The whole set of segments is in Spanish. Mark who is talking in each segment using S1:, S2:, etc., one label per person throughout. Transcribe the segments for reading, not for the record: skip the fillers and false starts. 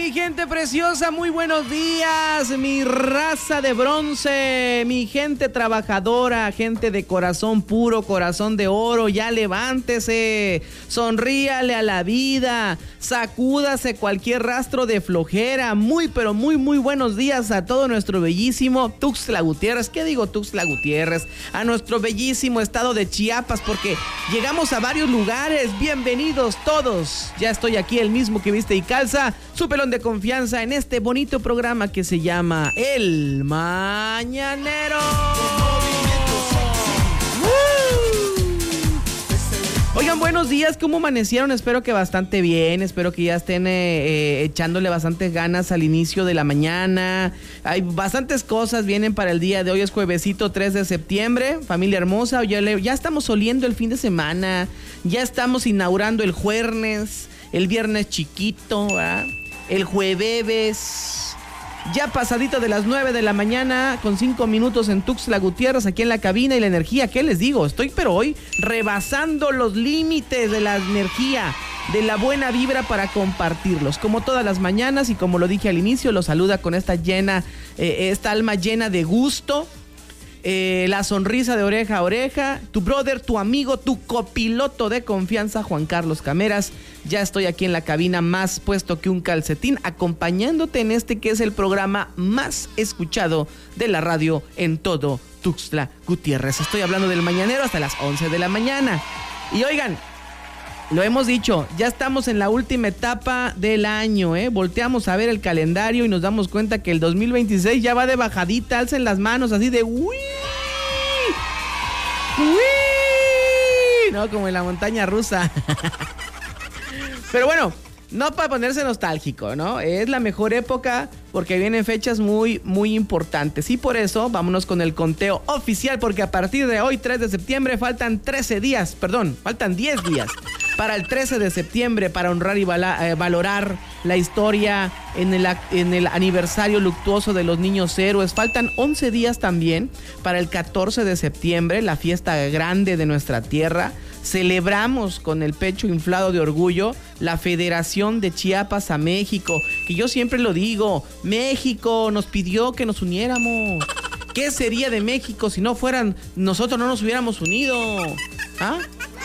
S1: mi gente preciosa? Muy buenos días, mi raza de bronce, mi gente trabajadora, gente de corazón puro, corazón de oro. Ya levántese, sonríale a la vida, sacúdase cualquier rastro de flojera. Muy, pero muy buenos días a todo nuestro bellísimo Tuxtla Gutiérrez. ¿Qué digo Tuxtla Gutiérrez? A nuestro bellísimo estado de Chiapas, porque llegamos a varios lugares. Bienvenidos todos. Ya estoy aquí, el mismo que viste y calza, su pelón de confianza en este bonito programa que se llama El Mañanero. Oigan, buenos días, ¿cómo amanecieron? Espero que bastante bien, espero que ya estén echándole bastantes ganas al inicio de la mañana. Hay bastantes cosas, vienen para el día de hoy, es juevesito 3 de septiembre, familia hermosa. Ya estamos oliendo el fin de semana, ya estamos inaugurando el jueves, el viernes chiquito, ¿verdad? El jueves, ya pasadito de las 9 de la mañana, con 5 minutos en Tuxtla Gutiérrez, aquí en la cabina. Y la energía, ¿qué les digo? Estoy pero hoy rebasando los límites de la energía, de la buena vibra para compartirlos, como todas las mañanas. Y como lo dije al inicio, los saluda con esta alma llena de gusto, la sonrisa de oreja a oreja, tu brother, tu amigo, tu copiloto de confianza, Juan Carlos Cameras. Ya estoy aquí en la cabina, más puesto que un calcetín, acompañándote en este que es el programa más escuchado de la radio en todo Tuxtla Gutiérrez. Estoy hablando del Mañanero hasta las 11 de la mañana. Y oigan, lo hemos dicho, ya estamos en la última etapa del año, Volteamos a ver el calendario y nos damos cuenta que el 2026 ya va de bajadita. Alcen las manos así de ¡uy! ¡Uy! No, como en la montaña rusa. Pero bueno, no para ponerse nostálgico, ¿no? Es la mejor época porque vienen fechas muy importantes. Y por eso, vámonos con el conteo oficial, porque a partir de hoy, 3 de septiembre, faltan 10 días para el 13 de septiembre, para honrar y valorar la historia en el aniversario luctuoso de los niños héroes. Faltan 11 días también para el 14 de septiembre, la fiesta grande de nuestra tierra. Celebramos con el pecho inflado de orgullo la Federación de Chiapas a México, que yo siempre lo digo, México nos pidió que nos uniéramos. ¿Qué sería de México si nosotros no nos hubiéramos unido? ¿Ah?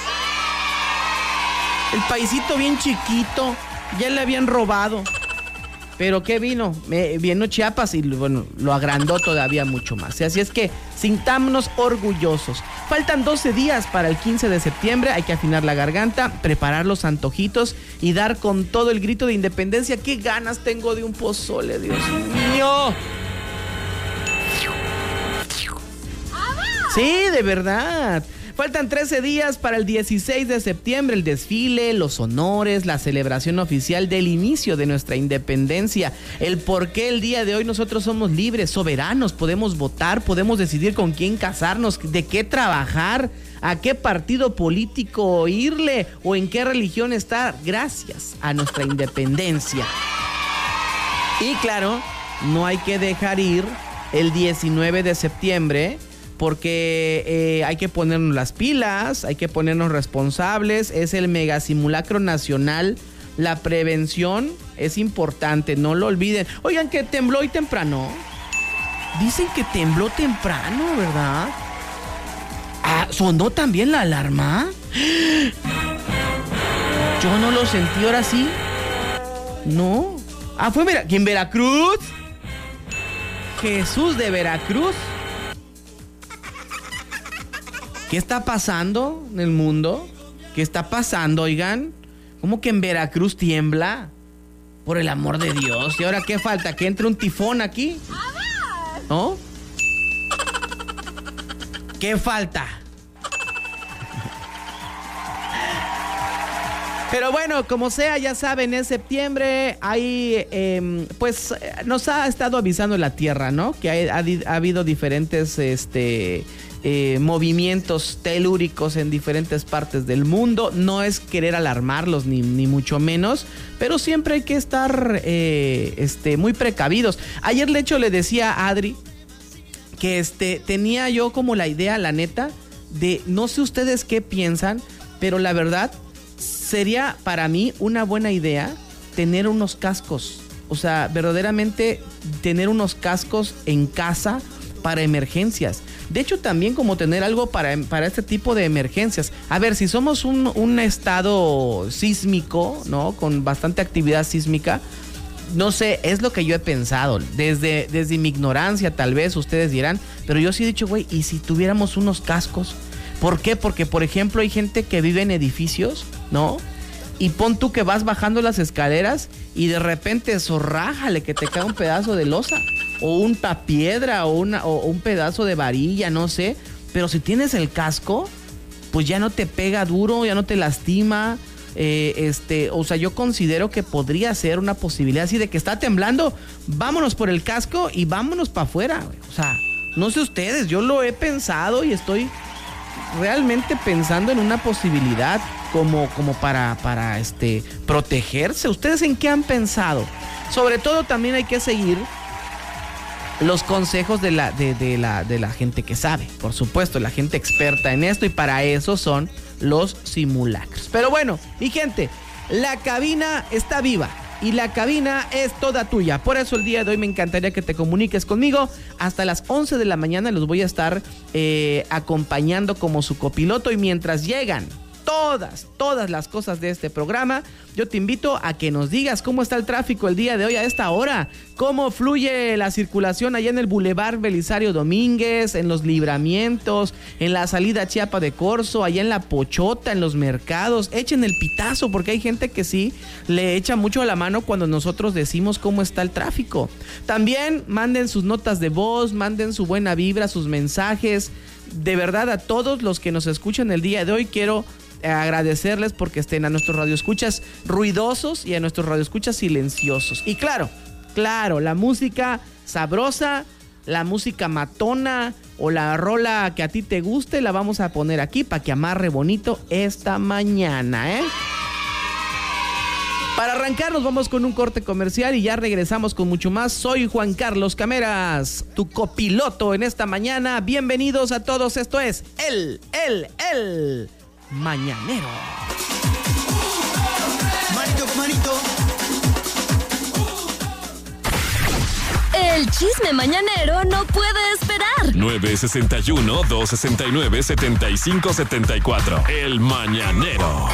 S1: El paisito bien chiquito, ya le habían robado. Pero ¿qué vino? Vino Chiapas y bueno, lo agrandó todavía mucho más. Así es que sintámonos orgullosos. Faltan 12 días para el 15 de septiembre. Hay que afinar la garganta, preparar los antojitos y dar con todo el grito de independencia. ¡Qué ganas tengo de un pozole, Dios mío! Sí, de verdad. Faltan 13 días para el 16 de septiembre, el desfile, los honores, la celebración oficial del inicio de nuestra independencia. El por qué el día de hoy nosotros somos libres, soberanos, podemos votar, podemos decidir con quién casarnos, de qué trabajar, a qué partido político irle o en qué religión estar, gracias a nuestra independencia. Y claro, no hay que dejar ir el 19 de septiembre, porque hay que ponernos las pilas, hay que ponernos responsables. Es el mega simulacro nacional. La prevención es importante, no lo olviden. Oigan, que tembló hoy temprano. Dicen que tembló temprano, ¿verdad? Ah, ¿sonó también la alarma? Yo no lo sentí, ahora sí. No. Ah, fue en Veracruz. Jesús de Veracruz. ¿Qué está pasando en el mundo? ¿Qué está pasando, oigan? ¿Cómo que en Veracruz tiembla? Por el amor de Dios. ¿Y ahora qué falta? ¿Que entre un tifón aquí? ¿No? ¿Qué falta? Pero bueno, como sea, ya saben, es septiembre, hay, pues nos ha estado avisando la Tierra, ¿no? Que ha habido diferentes movimientos telúricos en diferentes partes del mundo. No es querer alarmarlos, ni mucho menos, pero siempre hay que estar muy precavidos. Ayer, de hecho, le decía a Adri que tenía yo como la idea, la neta, de no sé ustedes qué piensan, pero la verdad sería para mí una buena idea tener unos cascos o sea, verdaderamente tener unos cascos en casa para emergencias. De hecho, también como tener algo para este tipo de emergencias. A ver, si somos un estado sísmico, ¿no? Con bastante actividad sísmica, no sé, es lo que yo he pensado. Desde mi ignorancia, tal vez ustedes dirán, pero yo sí he dicho, güey, ¿y si tuviéramos unos cascos? ¿Por qué? Porque, por ejemplo, hay gente que vive en edificios, ¿no? Y pon tú que vas bajando las escaleras y de repente zorrájale que te cae un pedazo de losa o una piedra o un pedazo de varilla, no sé. Pero si tienes el casco, pues ya no te pega duro, ya no te lastima. O sea, yo considero que podría ser una posibilidad así de que está temblando, vámonos por el casco y vámonos para afuera. O sea, no sé ustedes, yo lo he pensado y estoy realmente pensando en una posibilidad como para protegerse. ¿Ustedes en qué han pensado? Sobre todo también hay que seguir los consejos de la gente que sabe, por supuesto, la gente experta en esto, y para eso son los simulacros. Pero bueno, mi gente, la cabina está viva y la cabina es toda tuya. Por eso el día de hoy me encantaría que te comuniques conmigo. Hasta las 11 de la mañana los voy a estar acompañando como su copiloto, y mientras llegan todas las cosas de este programa, yo te invito a que nos digas cómo está el tráfico el día de hoy a esta hora, cómo fluye la circulación allá en el Boulevard Belisario Domínguez, en los libramientos, en la salida Chiapa de Corzo, allá en La Pochota, en los mercados. Echen el pitazo, porque hay gente que sí le echa mucho a la mano cuando nosotros decimos cómo está el tráfico. También manden sus notas de voz, manden su buena vibra, sus mensajes. De verdad, a todos los que nos escuchan el día de hoy, quiero agradecerles porque estén a nuestros radioescuchas ruidosos y a nuestros radioescuchas silenciosos. Y claro, la música sabrosa, la música matona o la rola que a ti te guste, la vamos a poner aquí para que amarre bonito esta mañana, ¿eh? Para arrancar nos vamos con un corte comercial y ya regresamos con mucho más. Soy Juan Carlos Cameras, tu copiloto en esta mañana. Bienvenidos a todos, esto es El Mañanero.
S2: Manito.
S3: El chisme mañanero no puede esperar.
S4: 961-269-7574. El Mañanero.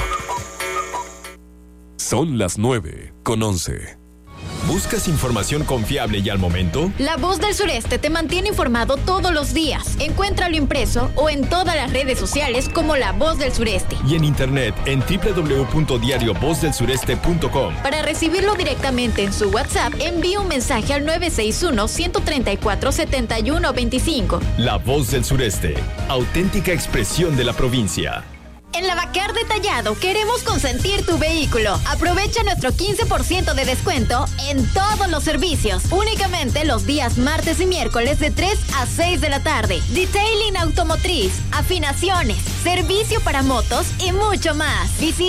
S4: Son las 9:11. ¿Buscas información confiable y al momento?
S5: La Voz del Sureste te mantiene informado todos los días. Encuéntralo impreso o en todas las redes sociales como La Voz del Sureste.
S4: Y en internet en www.diariovozdelsureste.com.
S5: Para recibirlo directamente en su WhatsApp, envía un mensaje al 961-134-7125.
S4: La Voz del Sureste, auténtica expresión de la provincia.
S5: En Lavacar Detallado queremos consentir tu vehículo. Aprovecha nuestro 15% de descuento en todos los servicios. Únicamente los días martes y miércoles de 3 a 6 de la tarde. Detailing automotriz, afinaciones, servicio para motos y mucho más. Visita